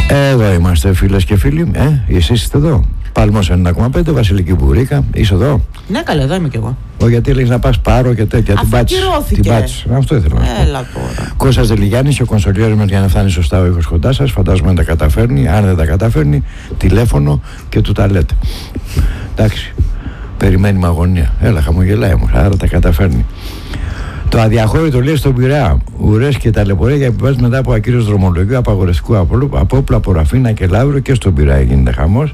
Εδώ είμαστε, φίλες και φίλοι. Εσείς είστε εδώ. Παλμός 1,5, Βασιλική Μπουρίκα. Είσαι εδώ? Ναι, καλά, εδώ είμαι κι εγώ. Γιατί έλεγες να πας πάρω και τέτοια. Αφού ακυρώθηκε. Την πάτης. Αυτό ήθελα να πω. Έλα τώρα. Κώστας Δελιγιάννης και ο κονσολιέρος μας για να φτάνει σωστά ο ήχος κοντά σας. Φαντάζομαι να τα καταφέρνει. Αν δεν τα καταφέρνει, τηλέφωνο και του τα λέτε. Εντάξει. Περιμένει με αγωνία. Έλα, χαμογελάει όμως. Άρα τα καταφέρνει. Το αδιαχώρητο λέει στον Πειραιά. Ουρές και ταλαιπωρία για επιβάσεις μετά από ακύρωση δρομολογίου απαγορευτικού από όπλα από Ραφίνα και Λαύριο και στον Πειραιά γίνεται χαμός.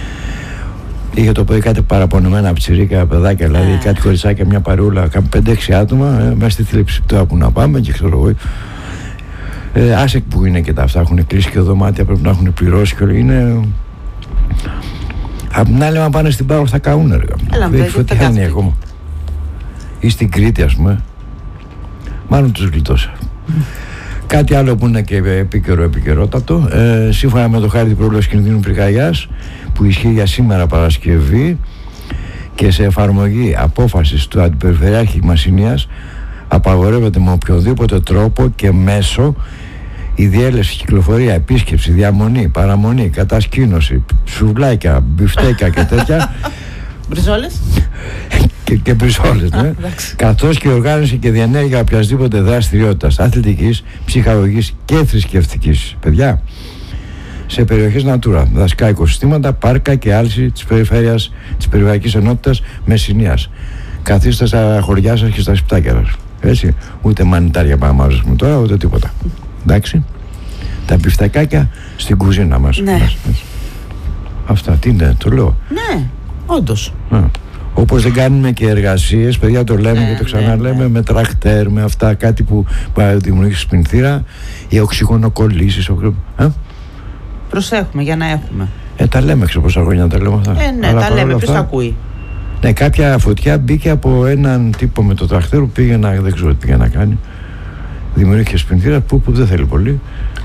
Είχε το πρωί κάτι παραπονεμένα ψηρίκα, παιδάκια, δηλαδή κάτι κοριτσάκια, μια παρούλα, 5-6 άτομα μέσα στη θλίψη. Τώρα που να πάμε και ξέρω εγώ. Άσε που είναι και τα αυτά. Έχουν κλείσει και δωμάτια, πρέπει να έχουν πληρώσει και όλα. Είναι. Απ' την άλλη, αν πάνε στην Πάρο θα καούν έργα. Δεν έχει φωτιά είναι ακόμα. Ή στην Κρήτη, ας πούμε. Μάλλον τους γλιτώσα. Κάτι άλλο που είναι και επικαιρότατο. Σύμφωνα με το χάρτη πρόληψης κινδύνου πυρκαγιάς που ισχύει για σήμερα Παρασκευή και σε εφαρμογή απόφασης του Αντιπεριφερειάρχη Μασσηνίας, απαγορεύεται με οποιοδήποτε τρόπο και μέσο η διέλευση, κυκλοφορία, επίσκεψη, διαμονή, παραμονή, κατασκήνωση, σουβλάκια, μπιφτέκια και τέτοια. Μπριζόλες. Και μπριζόλες, ναι. Καθώς και οργάνωση και διενέργεια οποιασδήποτε δραστηριότητας αθλητικής, ψυχαγωγικής και θρησκευτικής. Παιδιά, σε περιοχές Natura, δασικά οικοσυστήματα, πάρκα και άλυση της περιφέρειας της Περιφερειακής Ενότητας Μεσσηνίας. Καθίστε στα χωριά σας και στα σπιτάκια σας. Έτσι, ούτε μανιτάρια πάμε να μαζεύουμε τώρα, ούτε τίποτα. Εντάξει. Τα μπιφτακάκια στην κουζίνα μας. Ναι. Αυτά, τι είναι, το λέω. Ναι, όντως. Όπως δεν κάνουμε και εργασίες, παιδιά, το λέμε και το ξαναλέμε, με τρακτέρ, με αυτά, κάτι που δημιουργήσει σπινθήρα, οι οξυγονοκολλήσεις. Προσέχουμε για να έχουμε. Τα λέμε, ξέρω πόσα χρόνια τα λέμε αυτά. Ναι, αλλά τα λέμε, ποιος τα ακούει. Ναι, κάποια φωτιά μπήκε από έναν τύπο με το τρακτέρ που πήγε να, δεν ξέρω τι πήγε να κάνει. Δημιουργήθηκε σπινθήρα που δεν θέλει πολύ.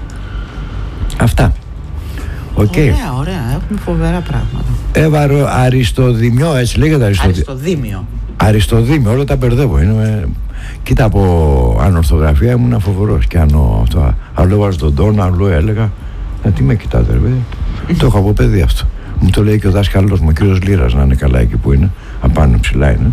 Αυτά. Okay. Ωραία, έχουμε φοβερά πράγματα. Έβαρο Αριστοδημιό, έτσι λέγεται Αριστοδήμιο, όλα τα μπερδεύω. Κοίτα, από ανορθογραφία ήμουν φοβερός. Και αλλού έβαζα τον τόνο, αλλού έλεγα. Τι με κοιτάτε, ρε παιδί. Το έχω από παιδί αυτό. Μου το λέει και ο δάσκαλος μου, ο κύριος Λύρας, να είναι καλά εκεί που είναι. Απάνω ψηλά είναι.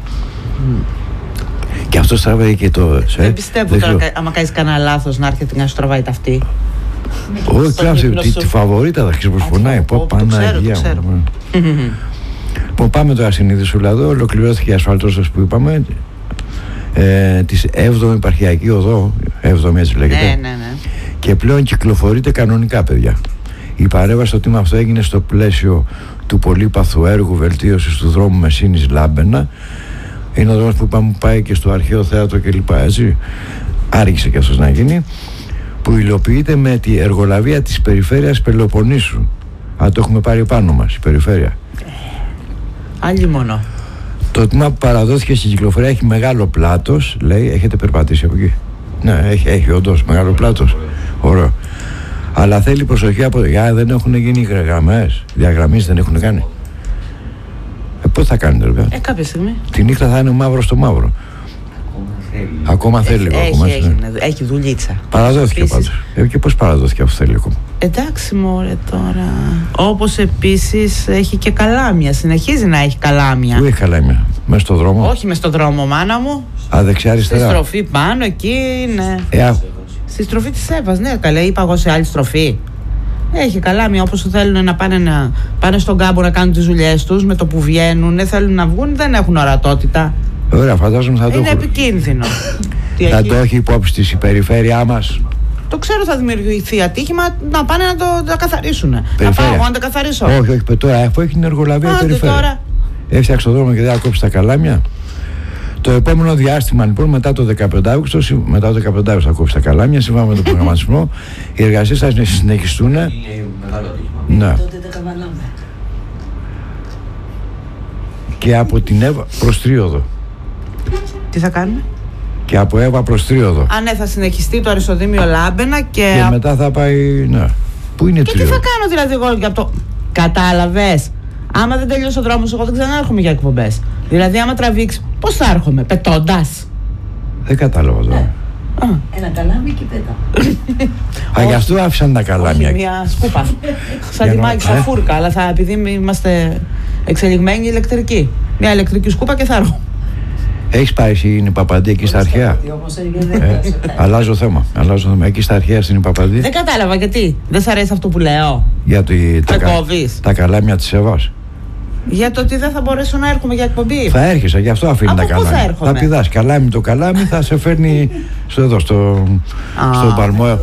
Και αυτό τραβάει και το. Δεν πιστεύω τώρα, άμα κάνεις κανένα λάθος, να έρχεται να σου τραβάει ταυτή. Όχι, τη φαβορίτα θα ξεπροσφωνάει. Πω, Παναγία μου. Λοιπόν, πάμε τώρα στην Ιδρυσούλα εδώ. Ολοκληρώθηκε η ασφαλτόσταση που είπαμε. Της 7η επαρχιακή οδό, 7η έτσι λέγεται. Ναι. Και πλέον κυκλοφορείται κανονικά, παιδιά. Η παρέμβαση στο τμήμα αυτό έγινε στο πλαίσιο του πολύπαθου έργου βελτίωσης του δρόμου Μεσσήνης Λάμπενα. Είναι ο δρόμος που είπαμε που πάει και στο αρχαίο θέατρο κλπ. Έτσι. Άργησε και αυτός να γίνει. Που υλοποιείται με τη εργολαβία της περιφέρειας Πελοποννήσου. Αν το έχουμε πάρει πάνω μας, η περιφέρεια. Άλλη μόνο. Το τμήμα που παραδόθηκε στην κυκλοφορία έχει μεγάλο πλάτος, λέει. Έχετε περπατήσει από εκεί? Ναι, έχει όντως μεγάλο πλάτος. Ωραίο. Αλλά θέλει προσοχή από. Δεν έχουν γίνει γραμμές, διαγραμμές δεν έχουν κάνει. Πώς θα κάνετε, ρε παιδιά? Κάποια στιγμή. Τη νύχτα θα είναι μαύρο στο μαύρο. Ακόμα θέλει λίγο. Έχει δουλίτσα. Παραδόθηκε πάντως. Και πώς παραδόθηκε αυτό, θέλει ακόμα? Εντάξει, μωρέ τώρα. Όπως επίσης έχει και καλάμια. Συνεχίζει να έχει καλάμια. Πού έχει καλάμια? Μες στο δρόμο? Όχι μες στο δρόμο, μάνα μου. Δεξιά αριστερά. Στη στροφή πάνω εκεί είναι. Στη στροφή της Εύας, ναι, καλά. Είπα εγώ σε άλλη στροφή. Έχει καλάμια, όπως θέλουν να πάνε στον κάμπο να κάνουν τις δουλειές τους. Με το που βγαίνουν, θέλουν να βγουν, δεν έχουν ορατότητα. Ωραία, φαντάζομαι θα το είναι επικίνδυνο. Θα το έχει υπόψη της η περιφέρειά μας. Το ξέρω, θα δημιουργηθεί ατύχημα, να πάνε να το καθαρίσουν. Να πάω εγώ να τα καθαρίσω. Όχι, τώρα αφού έχει την εργολαβία η περιφέρεια. Τώρα. Έφτιαξε το δρόμο και δεν κόψει τα καλάμια. Το επόμενο διάστημα λοιπόν, μετά το 15 Αύγουστο θα κόψει τα καλάμια, σύμφωνα με τον προγραμματισμό. Οι εργασίες θα συνεχιστούν. Είναι μεγάλο ατύχημα. Ναι. Και από την Εύα προς Τρίοδο. Τι θα κάνουμε? Και από Εύα προς Τρίοδο. Ναι, θα συνεχιστεί το Αριστοδήμιο Λάμπενα και μετά θα πάει. Ναι. Πού είναι και Τρίοδο? Τι θα κάνω δηλαδή εγώ για το. Κατάλαβες. Άμα δεν τελειώσει ο δρόμος, εγώ δεν ξανάρχομαι για εκπομπές. Δηλαδή, άμα τραβήξει, πώς θα έρχομαι? Πετώντας? Δεν κατάλαβα τώρα. Ένα καλάμι και πέτα. Γι' αυτό άφησαν τα καλάμια. Μια σκούπα. Σαν τιμάκι, σαν φούρκα. Αλλά επειδή είμαστε εξελιγμένοι ηλεκτρικοί. Μια ηλεκτρική σκούπα και θα έρχομαι. Έχεις πάει στην Ιππαπαντή εκεί στα αρχαία? Αλλάζω θέμα. Εκεί στα αρχαία στην Ιππαπαντή. Δεν κατάλαβα γιατί. Δεν σ' αρέσει αυτό που λέω? Για τα καλάμια της Εύας. Για το ότι δεν θα μπορέσω να έρχομαι για εκπομπή. Θα έρχεσαι, γι' αυτό αφήνει τα καλάμια. Θα πηδάς καλάμι το καλάμι, θα σε φέρνει στον παλμό.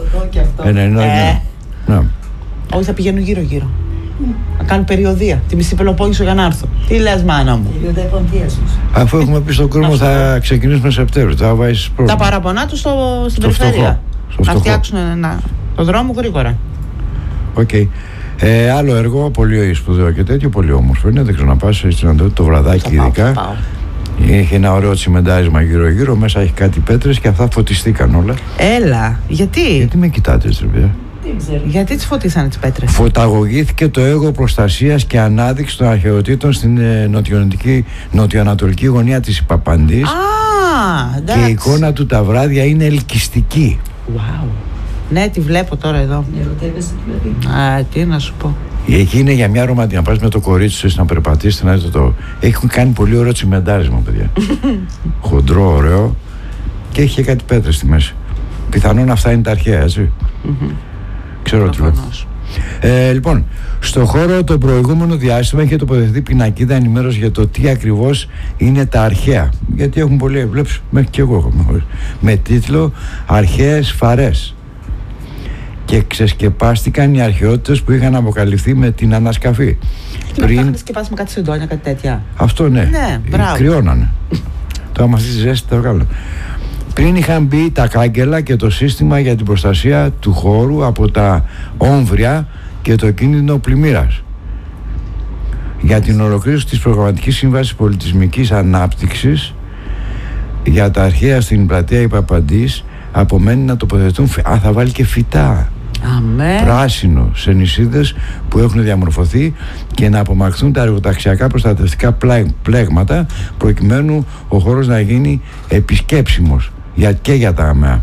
Όχι, θα πηγαίνω γύρω-γύρω. Να κάνω περιοδία. Τη μισή Πελοπόννησο για να έρθω. Τι λες, μάνα μου? Αφού έχουμε πει στον κόσμο θα ξεκινήσουμε Σεπτέμβριο. Τα παραπονά του στην περιφέρεια. Να φτιάξουν το δρόμο γρήγορα. Οκ. Άλλο έργο, πολύ σπουδαίο και τέτοιο, πολύ όμορφο είναι. Δεν ξέρω να πας στην Αντώνη το βραδάκι, ειδικά. Έχει ένα ωραίο τσιμεντάρισμα γύρω-γύρω. Μέσα έχει κάτι πέτρες και αυτά φωτιστήκαν όλα. Έλα, γιατί? Γιατί με κοιτάτε, τρεπιά? Γιατί τις φωτίσανε τις πέτρες? Φωταγωγήθηκε το έργο προστασίας και ανάδειξη των αρχαιοτήτων στην νοτιοανατολική γωνία της Ιππαπαντής. Και η εικόνα του τα βράδια είναι ελκυστική. Wow. Ναι, τη βλέπω τώρα εδώ. Ερωτεύεσαι δηλαδή? Τι να σου πω. Εκεί είναι για μια ρομαντική. Να πας με το κορίτσι σου να περπατήσεις, να δείτε το. Έχουν κάνει πολύ ωραίο τσιμεντάρισμα, παιδιά. Χοντρό, ωραίο. Και έχει και κάτι πέτρες στη μέση. Πιθανόν αυτά είναι τα αρχαία, έτσι. Ξέρω τι λέω. Λοιπόν, στο χώρο το προηγούμενο διάστημα είχε τοποθετηθεί πινακίδα ενημέρωση για το τι ακριβώς είναι τα αρχαία. Γιατί έχουν πολλοί, βλέπεις, μέχρι και εγώ έχω, με τίτλο «Αρχαίες φαρές». Και ξεσκεπάστηκαν οι αρχαιότητες που είχαν αποκαλυφθεί με την ανασκαφή. Και πριν σκεπάσουμε κάτι συντόνια, κάτι τέτοια. Αυτό ναι, κρυώνανε. Τώρα με αυτή τη ζέστη το κάνω. Πριν είχαν μπει τα κάγκελα και το σύστημα για την προστασία του χώρου από τα όμβρια και το κίνδυνο πλημμύρας. Για την ολοκλήρωση της προγραμματικής σύμβασης πολιτισμικής ανάπτυξης για τα αρχαία στην πλατεία Ιππαπαντής απομένει να τοποθετούν. Θα βάλει και φυτά. Πράσινο σε νησίδες που έχουν διαμορφωθεί και να απομακρυνθούν τα εργοταξιακά προστατευτικά πλέγματα προκειμένου ο χώρος να γίνει επισκέψιμος και για τα ΑΜΕΑ.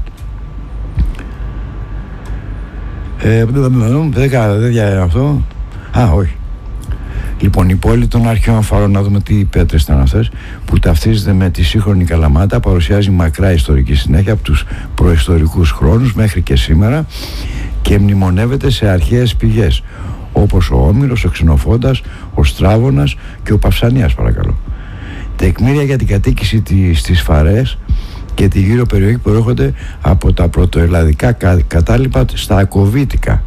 Δεν αυτό. Όχι. Λοιπόν, η πόλη των αρχαίων φαρών, να δούμε τι πέτρες ήταν αυτές, που ταυτίζεται με τη σύγχρονη Καλαμάτα, παρουσιάζει μακρά ιστορική συνέχεια από τους προϊστορικούς χρόνους μέχρι και σήμερα και μνημονεύεται σε αρχαίες πηγές όπως ο Όμηρος, ο Ξενοφόντας, ο Στράβωνας και ο Παυσανίας, παρακαλώ. Τεκμήρια για την κατοίκηση στις Φαρές και τη γύρω περιοχή προέρχονται από τα πρωτοελλαδικά κατάλοιπα στα Ακοβίτικα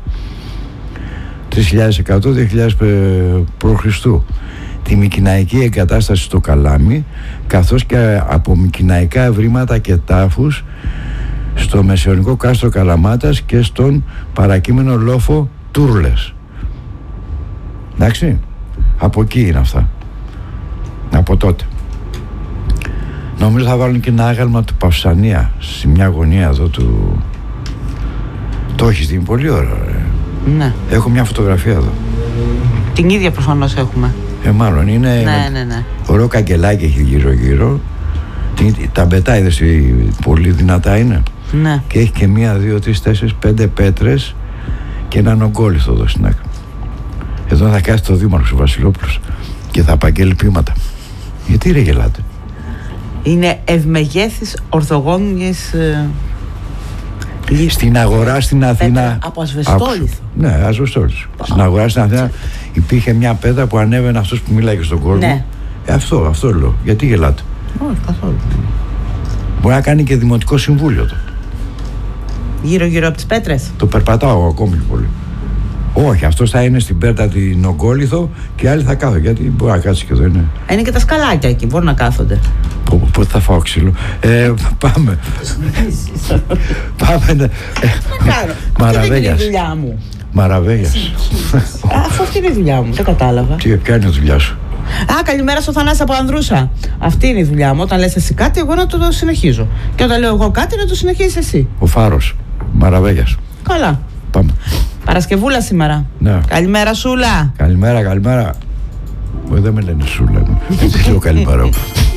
3100-2000 π.Χ., τη μικηναϊκή εγκατάσταση στο Καλάμι, καθώς και από μικηναϊκά ευρήματα και τάφους στο μεσαιωνικό κάστρο Καλαμάτας και στον παρακείμενο λόφο Τούρλες. Εντάξει, από εκεί είναι αυτά, από τότε. Νομίζω θα βάλουν και ένα άγαλμα του Παυσανία σε μια γωνία εδώ του. Το έχεις δει? Πολύ ωραίο. Ναι. Έχω μια φωτογραφία εδώ. Την ίδια προφανώς έχουμε. Μάλλον είναι. Ναι. Ωραίο καγκελάκι έχει γύρω-γύρω. Τα μπετάιδες πολύ δυνατά είναι. Ναι. Και έχει και 1, 2, 3, 4, 5 πέτρες και έναν ογκόλιθο εδώ στην άκρη. Εδώ θα κάθεται ο Δήμαρχος ο Βασιλόπουλος και θα απαγγέλει ποίηματα. Γιατί ρε γελάτε? Είναι ευμεγέθης ορθογόνιες στην αγορά στην Αθήνα. Από ασβεστόλιθο. Ναι, ασβεστόλιθο. Στην αγορά στην Αθήνα υπήρχε μια πέτρα που ανέβαινε αυτός που μιλάει και στον κόσμο. Ναι. Αυτό λέω. Γιατί γελάτε? Όχι, καθόλου. Μπορεί να κάνει και δημοτικό συμβούλιο το. Γύρω-γύρω από τις πέτρες. Το περπατάω ακόμη πολύ. Όχι, αυτός θα είναι στην πέτρα την ογκόλιθο και οι άλλοι θα κάθονται. Γιατί μπορεί να κάτσει και εδώ είναι. Είναι και τα σκαλάκια εκεί, μπορούν να κάθονται. Πότε θα φάω ξύλο? Πάμε. Πάμε. Αυτή είναι η δουλειά μου. Μαραβέγιας. Αυτή είναι η δουλειά μου, δεν κατάλαβα. Ποια είναι η δουλειά σου? Καλημέρα στο Θανάση από Ανδρούσα. Αυτή είναι η δουλειά μου. Όταν λες εσύ κάτι, εγώ να το συνεχίζω. Και όταν λέω εγώ κάτι, να το συνεχίσεις εσύ. Ο Φάρος, Μαραβέγιας. Καλά. Πάμε. Παρασκευούλα σήμερα. Ναι. Καλημέρα, Σούλα. Καλημέρα. Δεν με λένε Σούλα. Δεν λέω καλημέρα.